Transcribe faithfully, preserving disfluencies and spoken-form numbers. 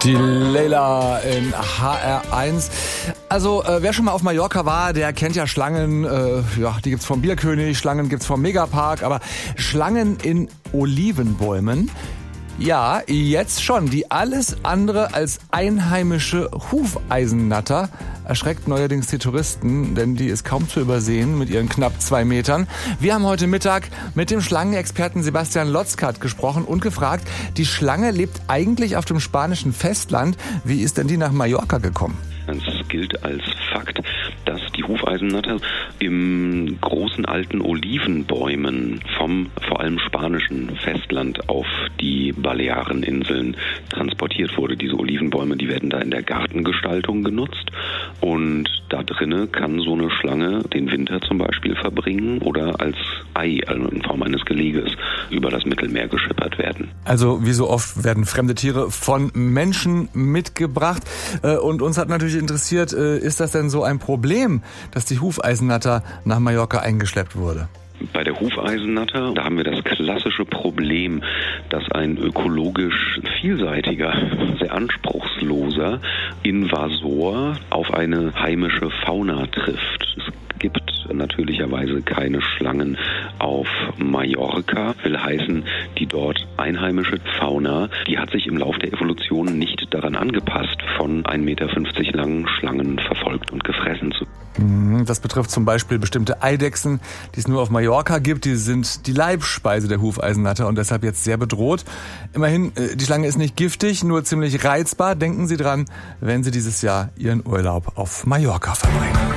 Die Leila in H R eins. Also äh, wer schon mal auf Mallorca war, der kennt ja Schlangen. Äh, ja, die gibt's vom Bierkönig, Schlangen gibt's vom Megapark, aber Schlangen in Olivenbäumen, ja, jetzt schon. Die alles andere als einheimische Hufeisennatter erschreckt neuerdings die Touristen, denn die ist kaum zu übersehen mit ihren knapp zwei Metern. Wir haben heute Mittag mit dem Schlangenexperten Sebastian Lotzkat gesprochen und gefragt, die Schlange lebt eigentlich auf dem spanischen Festland. Wie ist denn die nach Mallorca gekommen? Es gilt als Fakt, dass die Hufeisennatter im großen alten Olivenbäumen vom vor allem spanischen Festland auf die Baleareninseln transportiert wurde. Diese Olivenbäume, die werden da in der Gartengestaltung genutzt und da drinnen kann so eine Schlange den Winter zum Beispiel verbringen oder als Ei, also in Form eines Geleges, über das Mittelmeer geschippert werden. Also wie so oft werden fremde Tiere von Menschen mitgebracht und uns hat natürlich interessiert, ist das denn so ein Problem, dass die Hufeisennatter nach Mallorca eingeschleppt wurde? Bei der Hufeisennatter, da haben wir das klassische Problem, dass ein ökologisch vielseitiger, sehr anspruchsloser Invasor auf eine heimische Fauna trifft. Es gibt natürlicherweise keine Schlangen auf Mallorca, will heißen, die dort einheimische Fauna, die hat sich im Laufe der Evolution nicht daran angepasst, von ein Meter fünfzig langen Schlangen verfolgt und gefressen zu werden. Das betrifft zum Beispiel bestimmte Eidechsen, die es nur auf Mallorca gibt. Die sind die Leibspeise der Hufeisennatter und deshalb jetzt sehr bedroht. Immerhin, die Schlange ist nicht giftig, nur ziemlich reizbar. Denken Sie dran, wenn Sie dieses Jahr Ihren Urlaub auf Mallorca verbringen.